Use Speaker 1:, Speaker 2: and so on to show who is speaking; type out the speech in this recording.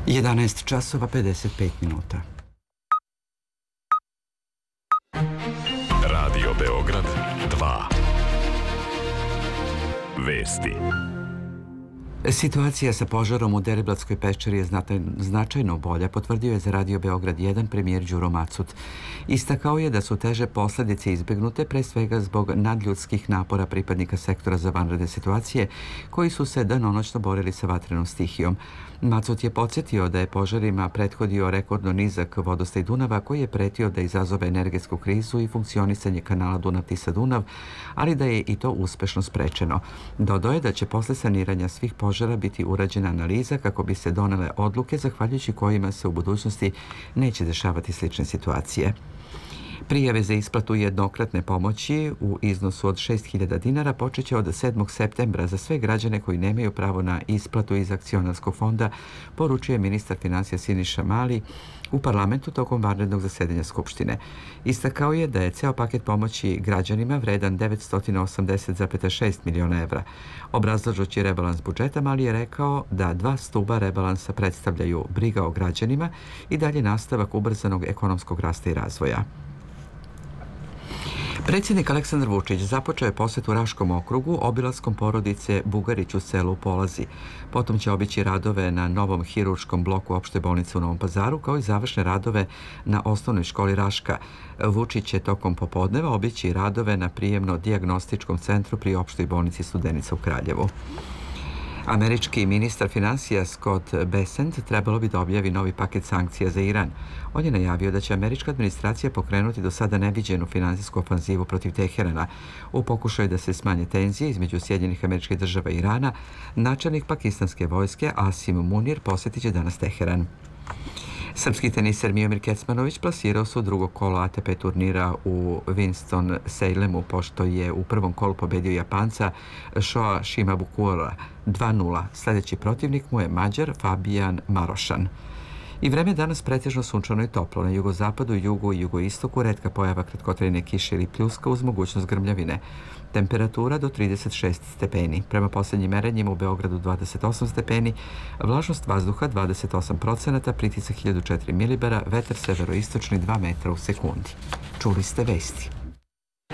Speaker 1: 11 časova 55 minuta.
Speaker 2: Radio Beograd 2. Vesti.
Speaker 1: Situacija sa požarom u Deriblatskoj peščari je značajno bolja, potvrdio je za Radio Beograd 1 premijer Đuro Macut. Istakao je da su teže posljedice izbegnute, pre svega zbog nadljudskih napora pripadnika sektora za vanredne situacije, koji su se danonoćno borili sa vatrenom stihijom. Macut je podsjetio da je požarima prethodio rekordno nizak vodostaj Dunava, koji je pretio da izazove energetsku krizu i funkcionisanje kanala Dunav-Tisa-Dunav, ali da je i to uspešno sprečeno. Dodao je da će posle saniranja svih požara biti urađena analiza kako bi se donele odluke zahvaljujući kojima se u budućnosti neće dešavati slične situacije. Prijave za isplatu jednokratne pomoći u iznosu od 6.000 dinara počeće od 7. septembra za sve građane koji nemaju pravo na isplatu iz akcionarskog fonda, poručuje ministar finansija Siniša Mali u parlamentu tokom vanrednog zasedanja Skupštine. Istakao je da je ceo paket pomoći građanima vredan 980,6 miliona evra. Obrazlažući rebalans budžeta, Mali je rekao da dva stuba rebalansa predstavljaju briga o građanima i dalje nastavak ubrzanog ekonomskog rasta i razvoja. Predsjednik Aleksandar Vučić započeo je posjet u Raškom okrugu obilaskom porodice Bugarić u selu Polazi. Potom će obići radove na novom hirurškom bloku opšte bolnice u Novom Pazaru, kao i završne radove na osnovnoj školi Raška. Vučić će tokom popodneva obići radove na prijemno-dijagnostičkom centru pri opštoj bolnici Studenica u Kraljevu. Američki ministar finansija Scott Bessent trebalo bi da objavi novi paket sankcija za Iran. On je najavio da će američka administracija pokrenuti do sada neviđenu finansijsku ofanzivu protiv Teherana. U pokušaju da se smanje tenzije između Sjedinjenih Američkih Država i Irana, načelnik pakistanske vojske Asim Munir posjetit će danas Teheran. Srpski teniser Miomir Kecmanović plasirao se u drugo kolo ATP turnira u Winston-Salemu, pošto je u prvom kolu pobedio Japanca Shoa Shimabukura 2:0. Sljedeći protivnik mu je Mađar Fabijan Marošan. I vreme danas pretežno sunčano i toplo. Na jugozapadu, jugu i jugoistoku retka pojava kratkotrajne kiše ili pljuska uz mogućnost grmljavine. Temperatura do 36 stepeni. Prema posljednjim merenjima u Beogradu 28 stepeni, vlažnost vazduha 28%, pritisak 1004 milibara, vetar severoistočni 2 metra u sekundi. Čuli ste vesti.